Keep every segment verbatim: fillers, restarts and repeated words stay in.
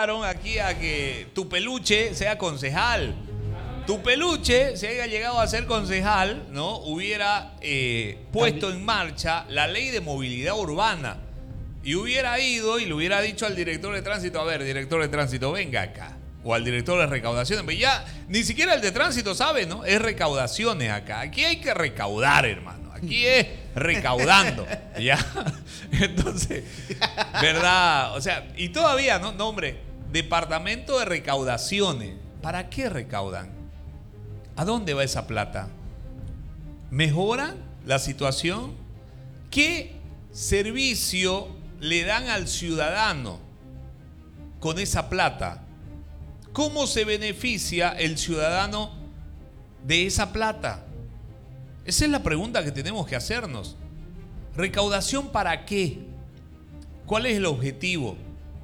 invitaron aquí a que tu peluche sea concejal. Tu peluche, si haya llegado a ser concejal, ¿no? Hubiera eh, puesto en marcha la ley de movilidad urbana y hubiera ido y le hubiera dicho al director de tránsito, a ver, director de tránsito, venga acá. O al director de recaudaciones. Pero ya ni siquiera el de tránsito sabe, ¿no? Es recaudaciones acá. Aquí hay que recaudar, hermano. Aquí es recaudando. ¿Ya? Entonces, ¿verdad? O sea, y todavía, ¿no? No, hombre, departamento de recaudaciones. ¿Para qué recaudan? ¿A dónde va esa plata? ¿Mejoran la situación? ¿Qué servicio le dan al ciudadano con esa plata? ¿Cómo se beneficia el ciudadano de esa plata? Esa es la pregunta que tenemos que hacernos. ¿Recaudación para qué? ¿Cuál es el objetivo?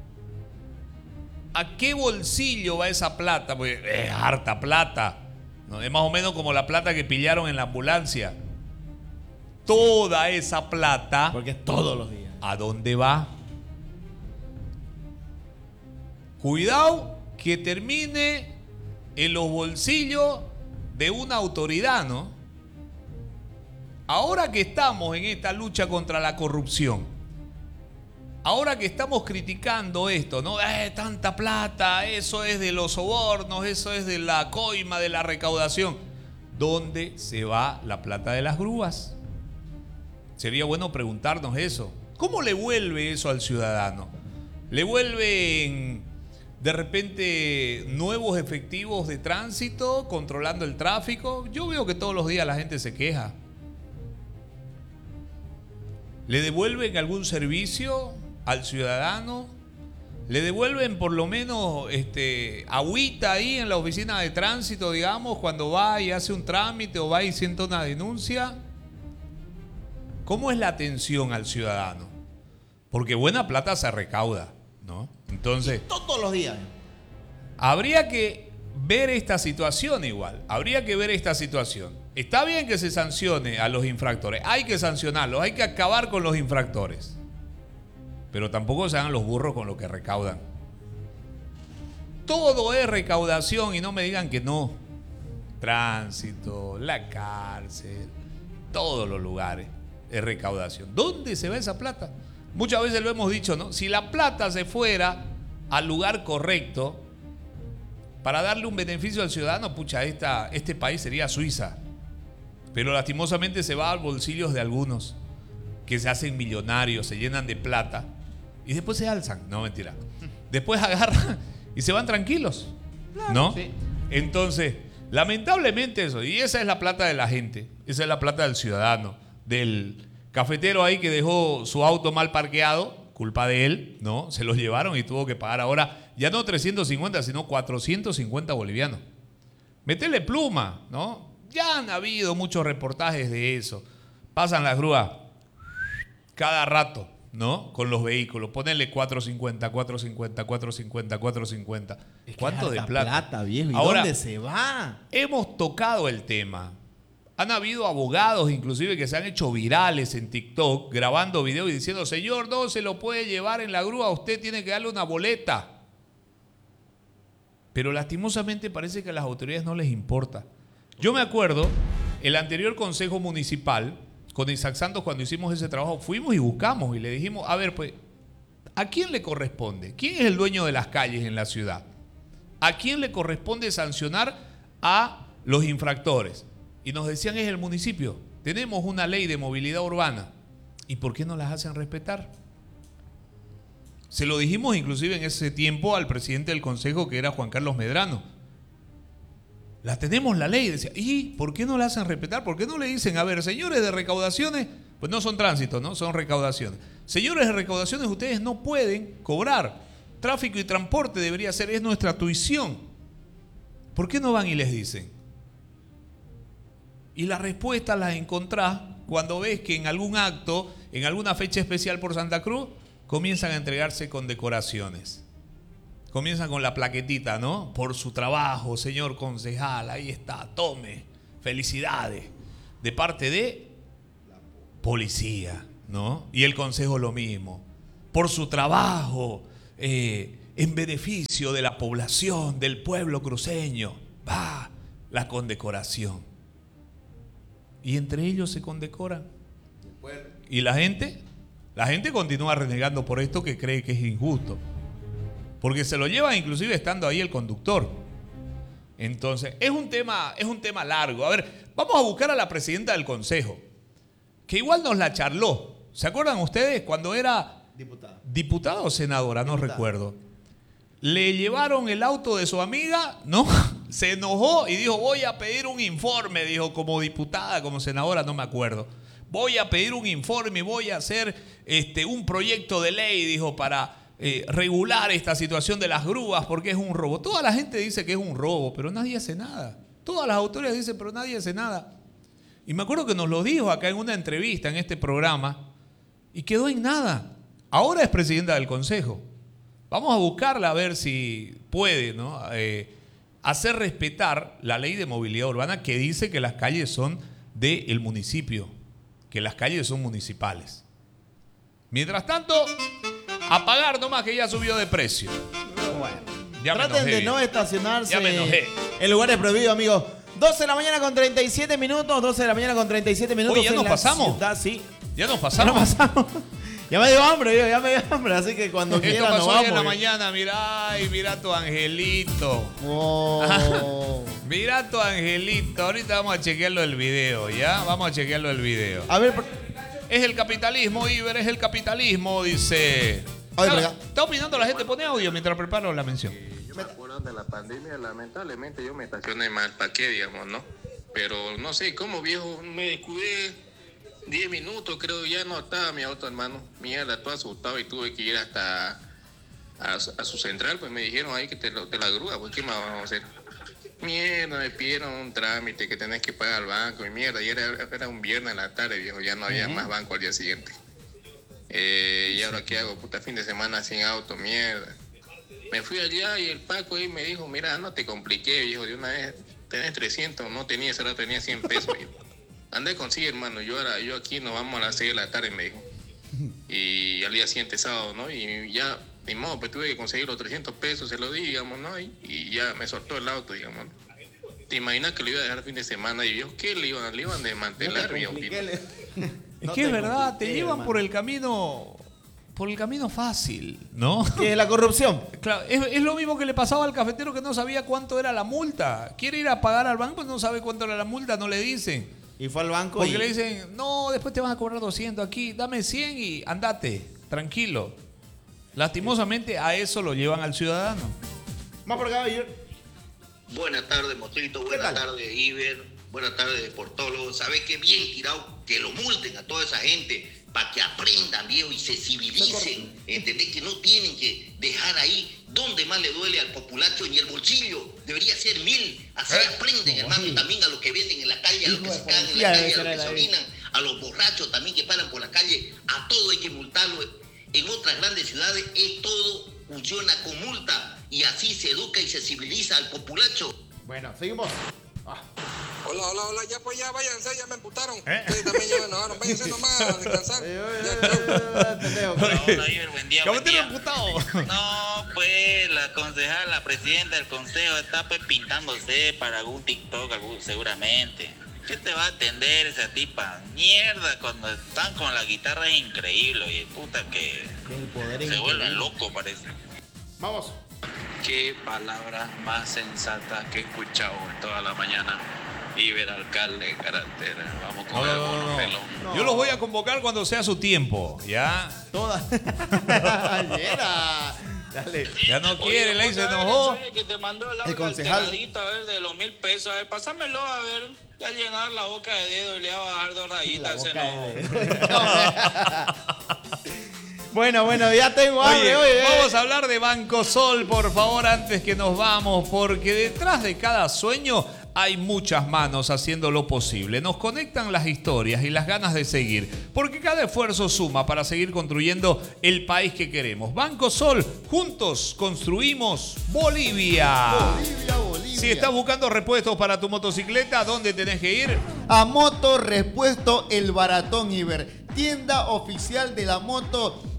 ¿A qué bolsillo va esa plata? Porque es harta plata, ¿no? Es más o menos como la plata que pillaron en la ambulancia. Toda esa plata. Porque es todos los días. ¿A dónde va? Cuidado que termine en los bolsillos de una autoridad, ¿no? Ahora que estamos en esta lucha contra la corrupción, ahora que estamos criticando esto, ¿no? Eh, tanta plata, eso es de los sobornos, eso es de la coima, de la recaudación. ¿Dónde se va la plata de las grúas? Sería bueno preguntarnos eso. ¿Cómo le vuelve eso al ciudadano? ¿Le vuelven de repente nuevos efectivos de tránsito controlando el tráfico? Yo veo que todos los días la gente se queja. ¿Le devuelven algún servicio al ciudadano? ¿Le devuelven por lo menos este, agüita ahí en la oficina de tránsito, digamos, cuando va y hace un trámite o va y siente una denuncia? ¿Cómo es la atención al ciudadano? Porque buena plata se recauda, ¿no? Entonces, y todos los días. Habría que ver esta situación igual. Habría que ver esta situación. Está bien que se sancione a los infractores. Hay que sancionarlos. Hay que acabar con los infractores. Pero tampoco se hagan los burros con lo que recaudan. Todo es recaudación y no me digan que no. Tránsito, la cárcel, todos los lugares es recaudación. ¿Dónde se va esa plata? Muchas veces lo hemos dicho, ¿no? Si la plata se fuera al lugar correcto para darle un beneficio al ciudadano, pucha, esta, este país sería Suiza. Pero lastimosamente se va a bolsillos de algunos que se hacen millonarios, se llenan de plata y después se alzan. No, mentira. Después agarran y se van tranquilos, claro, ¿no? Sí. Entonces, lamentablemente eso. Y esa es la plata de la gente. Esa es la plata del ciudadano, del cafetero ahí que dejó su auto mal parqueado, culpa de él, ¿no? Se los llevaron y tuvo que pagar ahora ya no trescientos cincuenta, sino cuatrocientos cincuenta bolivianos. Metele pluma, ¿no? Ya han habido muchos reportajes de eso. Pasan las grúas cada rato, ¿no? Con los vehículos. Ponele cuatrocientos cincuenta, cuatrocientos cincuenta, cuatrocientos cincuenta, cuatrocientos cincuenta. Es que ¿Cuánto de plata? plata, viejo. ¿Y ahora, dónde se va? Hemos tocado el tema. Han habido abogados inclusive que se han hecho virales en TikTok grabando videos y diciendo, señor, no se lo puede llevar en la grúa, usted tiene que darle una boleta. Pero lastimosamente parece que a las autoridades no les importa. Yo me acuerdo, el anterior consejo municipal, con Isaac Santos, cuando hicimos ese trabajo, fuimos y buscamos y le dijimos, a ver, pues, ¿a quién le corresponde? ¿Quién es el dueño de las calles en la ciudad? ¿A quién le corresponde sancionar a los infractores? Y nos decían, es el municipio. Tenemos una ley de movilidad urbana. ¿Y por qué no las hacen respetar? Se lo dijimos inclusive en ese tiempo al presidente del consejo, que era Juan Carlos Medrano. La tenemos la ley. Decía, ¿y por qué no la hacen respetar? ¿Por qué no le dicen, a ver, señores de recaudaciones? Pues no son tránsito, ¿no? Son recaudaciones. Señores de recaudaciones, ustedes no pueden cobrar. Tráfico y transporte debería ser, es nuestra tuición. ¿Por qué no van y les dicen? Y las respuestas las encontrás cuando ves que en algún acto, en alguna fecha especial por Santa Cruz, comienzan a entregarse condecoraciones. Comienzan con la plaquetita, ¿no? Por su trabajo, señor concejal, ahí está, tome, felicidades. De parte de policía, ¿no? Y el consejo lo mismo. Por su trabajo, eh, en beneficio de la población, del pueblo cruceño. Va, la condecoración. Y entre ellos se condecoran. ¿Y la gente? La gente continúa renegando por esto que cree que es injusto. Porque se lo llevan inclusive estando ahí el conductor. Entonces, es un tema, es un tema largo. A ver, vamos a buscar a la presidenta del Consejo, que igual nos la charló. ¿Se acuerdan ustedes cuando era Diputada. diputada o senadora? No Diputada. recuerdo. Le llevaron el auto de su amiga, ¿no? Se enojó y dijo, voy a pedir un informe, dijo, como diputada, como senadora, no me acuerdo. Voy a pedir un informe y voy a hacer este, un proyecto de ley, dijo, para eh, regular esta situación de las grúas, porque es un robo. Toda la gente dice que es un robo, pero nadie hace nada. Todas las autoridades dicen, pero nadie hace nada. Y me acuerdo que nos lo dijo acá en una entrevista en este programa y quedó en nada. Ahora es presidenta del Consejo. Vamos a buscarla a ver si puede, ¿no? eh, hacer respetar la ley de movilidad urbana que dice que las calles son del municipio, que las calles son municipales. Mientras tanto, a pagar nomás que ya subió de precio. Bueno. Ya me Traten enojé, de bien. no estacionarse Ya me enojé. en lugares prohibidos, amigos. doce de la mañana con treinta y siete minutos. doce de la mañana con treinta y siete minutos. Oye, ¿ya en nos la pasamos? ciudad, sí. Ya nos Ya pasamos. nos pasamos. Ya me dio hambre, yo, ya me dio hambre. Así que cuando Esto quieran nos pasó vamos. hoy en la eh. mañana. Mira, ay, mira tu angelito. Oh. Mira tu angelito. Ahorita vamos a chequearlo el video, ¿ya? Vamos a chequearlo el video. A ver, por- Es el capitalismo, Iber, es el capitalismo, dice. Oye, está, acá. está opinando la gente, pone audio mientras preparo la mención. Yo me acuerdo de la pandemia, lamentablemente yo me estacioné mal, ¿para qué, digamos, no? Pero no sé cómo, viejo, me descuidé diez minutos, creo, ya no estaba mi auto, hermano. Mierda, todo asustado y tuve que ir hasta a, a su central, pues me dijeron ahí que te, lo- te la grúa, pues ¿qué más vamos a hacer? Mierda, me pidieron un trámite que tenés que pagar al banco y mierda, y era, era un viernes en la tarde, viejo, ya no había más banco al día siguiente. Eh, ¿y ahora qué hago? Puta, fin de semana sin auto, mierda. Me fui allá y el Paco ahí me dijo, mira, no te compliqué, viejo, de una vez tenés trescientos, no tenías, ahora tenía cien pesos, viejo. Andé consigo, hermano, yo ahora, yo aquí nos vamos a las seis de la tarde, me dijo. Y al día siguiente, sábado, ¿no? Y ya, ni modo, pues tuve que conseguir los trescientos pesos, se lo di, digamos, ¿no? Y, y ya me soltó el auto, digamos, ¿no? ¿Te imaginas que lo iba a dejar fin de semana? Y viejo, ¿qué le iban? Le iban a desmantelar, viejo. compliqué, Es No que te es verdad, te compliqué, llevan hermano. por el camino, por el camino fácil, ¿no? ¿Qué es la corrupción? Claro, es, es lo mismo que le pasaba al cafetero que no sabía cuánto era la multa. Quiere ir a pagar al banco, pues no sabe cuánto era la multa, no le dicen. Y fue al banco Porque y... le dicen, no, después te van a cobrar doscientos aquí, dame cien y andate, tranquilo. Lastimosamente a eso lo llevan al ciudadano. Más por acá, Iber. Buenas tardes, Mostrito. Buenas tal? tardes, Iber. Buenas tardes, Deportólogo. ¿Sabes qué? Bien tirado, que lo multen a toda esa gente para que aprendan, viejo, y se civilicen. ¿Entendés? Que no tienen que dejar ahí donde más le duele al populacho, en el bolsillo. Debería ser mil. Así ¿Eh? aprenden, hermano. Y también a los que venden en la calle, a los que Hijo se de cagan en policía la debe calle, a ser los que el se ahí. orinan, a los borrachos también que paran por la calle. A todo hay que multarlo. En otras grandes ciudades es todo funciona con multa. Y así se educa y se civiliza al populacho. Bueno, seguimos. Ah. Hola, hola, hola, ya pues ya váyanse, ya me emputaron. ¿Eh? Ustedes también ya me enojaron, váyanse nomás a descansar. Eh, eh, Ya, eh, chau. eh, pendejo. Hola, hola, Iber, buen día, buen Cafetero día. emputado. No, pues la concejal, la presidenta del consejo está pues pintándose para algún TikTok, algún, seguramente. ¿Qué te va a atender esa tipa? Mierda, cuando están con la guitarra es increíble, oye, puta que El poder se increíble. vuelven locos parece. Vamos. Qué palabra más sensata que he escuchado en toda la mañana. Iber, alcalde, carretera. Vamos con No, el no, no, bono no. pelón. No. Yo los voy a convocar cuando sea su tiempo, ¿ya? Todas. Yera. Dale. Ya no quiere, le se enojó. Que te mandó el El concejal. alternadito, a ver, de los mil pesos, a ver, pásamelo, a ver, ya llenar la boca de dedo y le va a bajar dos La rayitas, ese boca no. de- Bueno, bueno, ya tengo hambre. Oye, Oye, vamos a hablar de Banco Sol, por favor, antes que nos vamos, porque detrás de cada sueño hay muchas manos haciendo lo posible. Nos conectan las historias y las ganas de seguir, porque cada esfuerzo suma para seguir construyendo el país que queremos. Banco Sol, juntos construimos Bolivia. Bolivia, Bolivia. Si estás buscando repuestos para tu motocicleta, ¿dónde tenés que ir? A Moto Repuesto El Baratón, Iber. Tienda oficial de la moto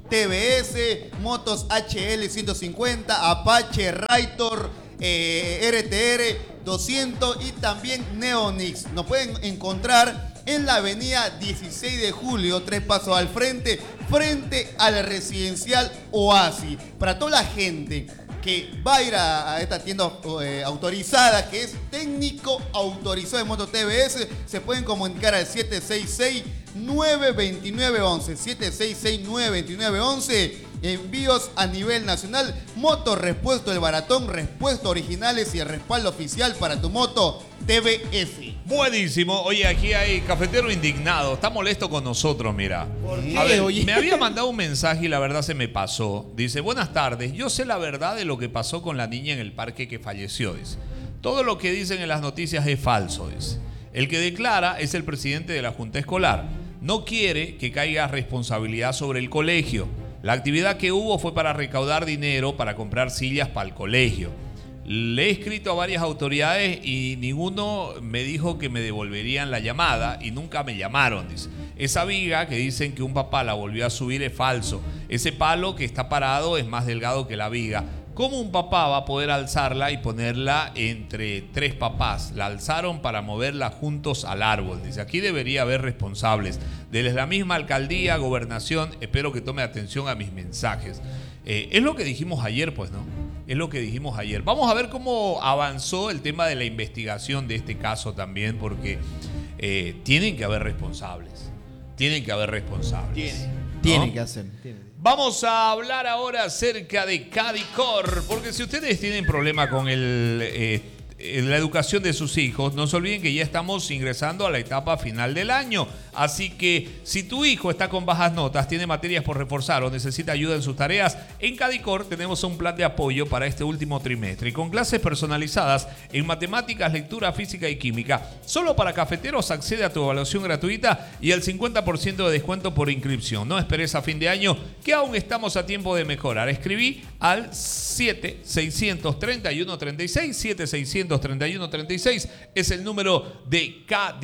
T V S, motos H L ciento cincuenta, Apache, Raitor, eh, R T R doscientos y también Neonix. Nos pueden encontrar en la avenida dieciséis de julio, tres pasos al frente, frente al residencial Oasis. Para toda la gente que va a ir a, a esta tienda eh, autorizada, que es técnico autorizado de Moto T V S, se pueden comunicar al siete seis seis, nueve dos nueve uno uno, siete seis seis, nueve dos nueve uno uno. Envíos a nivel nacional, moto repuesto del baratón, repuestos originales y el respaldo oficial para tu moto T V S. Buenísimo. Oye, aquí hay cafetero indignado. Está molesto con nosotros, mira. ¿Por qué? A ver, Oye. me había mandado un mensaje y la verdad se me pasó. Dice, buenas tardes. Yo sé la verdad de lo que pasó con la niña en el parque que falleció. Dice, todo lo que dicen en las noticias es falso. Dice, el que declara es el presidente de la Junta Escolar. No quiere que caiga responsabilidad sobre el colegio. La actividad que hubo fue para recaudar dinero para comprar sillas para el colegio. Le he escrito a varias autoridades y ninguno me dijo que me devolverían la llamada y nunca me llamaron, dice. Esa viga que dicen que un papá la volvió a subir es falso. Ese palo que está parado es más delgado que la viga. ¿Cómo un papá va a poder alzarla y ponerla entre tres papás? La alzaron para moverla juntos al árbol. Dice, aquí debería haber responsables. Desde la misma alcaldía, gobernación, espero que tome atención a mis mensajes. Eh, es lo que dijimos ayer, pues, ¿no? Es lo que dijimos ayer. Vamos a ver cómo avanzó el tema de la investigación de este caso también, porque eh, tienen que haber responsables. Tienen que haber responsables. Tiene, ¿no? tiene que hacer. Tiene. Vamos a hablar ahora acerca de Cadicor, porque si ustedes tienen problema con el, eh, la educación de sus hijos, no se olviden que ya estamos ingresando a la etapa final del año. Así que si tu hijo está con bajas notas, tiene materias por reforzar o necesita ayuda en sus tareas, en Cadicor tenemos un plan de apoyo para este último trimestre y con clases personalizadas en matemáticas, lectura, física y química. Solo para cafeteros accede a tu evaluación gratuita y el cincuenta por ciento de descuento por inscripción. No esperes a fin de año, que aún estamos a tiempo de mejorar. Escribí al siete seis tres uno tres seis, siete seis tres uno tres seis, es el número de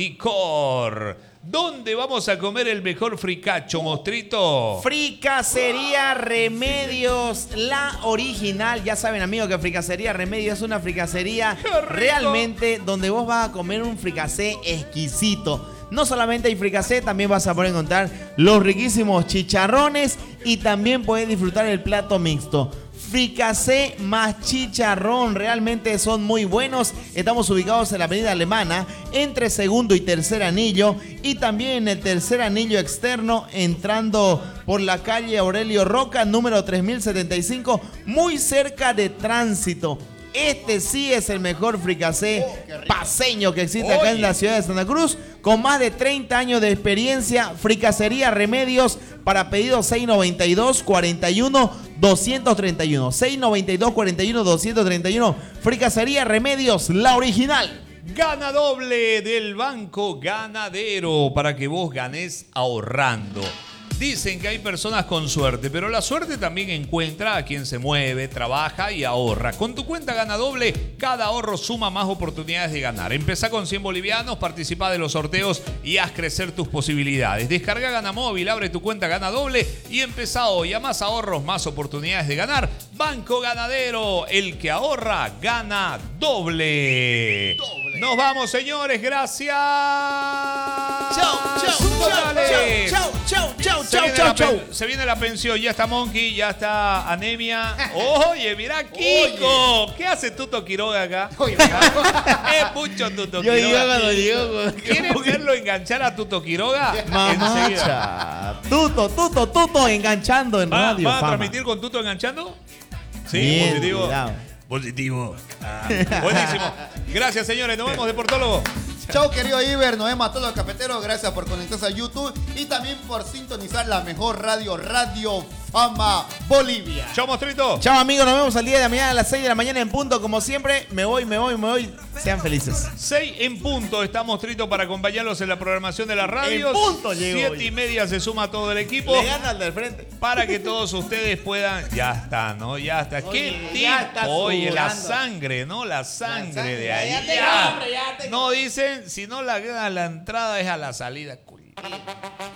Cadicor. ¿Dónde vamos a comer el mejor fricacho, mostrito? Fricasería Remedios, la original. Ya saben, amigos, que Fricasería Remedios es una fricasería realmente donde vos vas a comer un fricasé exquisito. No solamente hay fricasé, también vas a poder encontrar los riquísimos chicharrones y también puedes disfrutar el plato mixto. Fricasé más chicharrón, realmente son muy buenos. Estamos ubicados en la avenida Alemana, entre segundo y tercer anillo, y también en el tercer anillo externo, entrando por la calle Aurelio Roca, número tres mil setenta y cinco, muy cerca de Tránsito. Este sí es el mejor fricasé oh, paseño que existe acá Oye. en la ciudad de Santa Cruz, con más de treinta años de experiencia. Fricasería Remedios, para pedidos seis noventa y dos, cuarenta y uno, doscientos treinta y uno. seis noventa y dos, cuarenta y uno, doscientos treinta y uno. Fricasería Remedios, la original. Gana doble del Banco Ganadero para que vos ganes ahorrando. Dicen que hay personas con suerte, pero la suerte también encuentra a quien se mueve, trabaja y ahorra. Con tu cuenta Gana Doble, cada ahorro suma más oportunidades de ganar. Empezá con cien bolivianos, participa de los sorteos y haz crecer tus posibilidades. Descarga Gana Móvil, abre tu cuenta Gana Doble y empezá hoy. A más ahorros, más oportunidades de ganar. Banco Ganadero, el que ahorra, gana doble. doble. Nos vamos, señores, gracias. Chau, chau, Totales. chau, chau, chau, Se chau, viene, chau, la chau. pen- se viene la pensión, ya está Monkey, ya está Anemia. Oye, mira Kiko. Oye. ¿Qué hace Tuto Quiroga acá? Es mucho Tuto Yo Quiroga. digo, no digo. ¿Quieren verlo enganchar a Tuto Quiroga? Enseguida. Mamacha. Tuto, tuto, tuto, enganchando en ¿Va, radio. va a Fama. transmitir con Tuto enganchando? Sí, Bien, positivo. cuidado. Positivo. Ah, buenísimo. Gracias, señores. Nos vemos, Deportólogo. Chau, querido Iber, nos vemos a todos los cafeteros. Gracias por conectarse a YouTube y también por sintonizar la mejor radio, Radio Fama Bolivia. Chau, mostrito. Chao, amigos, nos vemos al día de mañana a las seis de la mañana en punto. Como siempre, me voy, me voy, me voy. Sean felices. seis en punto, está Mostrito para acompañarlos en la programación de la radio. En punto llegó siete hoy. y media se suma todo el equipo. Le gana al del frente. Para que todos ustedes puedan. Ya está, ¿no? Ya está. Oye, ¿Qué ya tipo? está Oye, la sudando. sangre, ¿no? La sangre, sangre, de ahí. ya tengo hambre, ya tengo- No dicen, si no la, la entrada es a la salida.